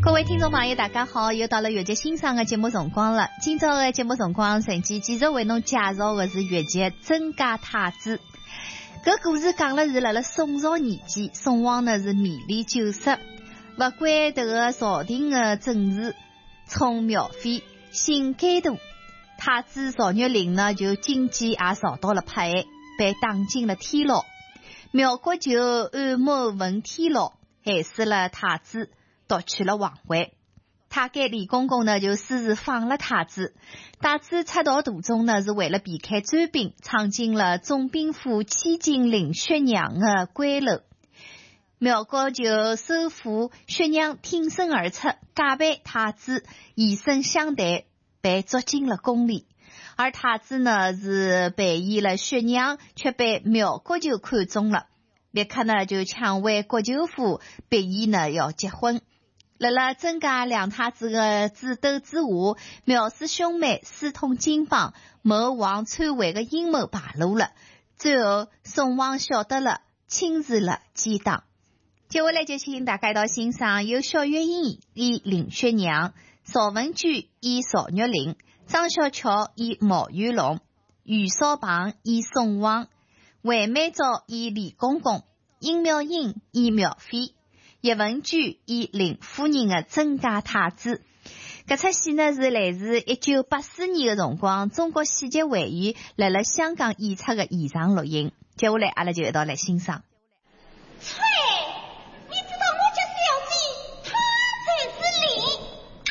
各位听众朋友大家好，又到了越剧欣赏的节目辰光了。今朝的节目辰光，陈记继续为侬介绍的是越剧曾家太子。搿故事讲了是辣宋朝年间，宋王呢是迷恋酒色，不管迭个朝廷的政事，宠苗妃，性改大。太子赵玉麟呢就经济也受到了迫害，被打进了天牢。苗国就暗谋问天牢，害死了太子，夺取了皇位。太监李公公呢就私自放了太子。太子出逃途中呢是为了避开追兵，闯进了总兵府千金林薛娘的闺楼。苗国就收服薛娘，挺身而出，假扮太子，以身相待，被捉进了宫里。而太子呢是背依了薛娘，却被苗国舅看中了，立刻呢就抢回国舅府，逼伊呢要结婚。辣曾家两太子的指斗之下，苗氏兄妹私通金邦，谋王篡位的阴谋败露了。最后宋王晓得了，亲自了激荡。接下来就请大家一道欣赏由小月英演林薛娘，邵文娟演邵玉麟，张小乔演毛玉龙，于少鹏演宋王，韦美昭演李公公，殷妙英演苗妃，叶文娟演林夫人的曾家太子。搿出戏呢是来自1984年的辰光，中国戏剧会议辣香港演出的现场录音。接下来阿拉就一道来欣赏。 蔡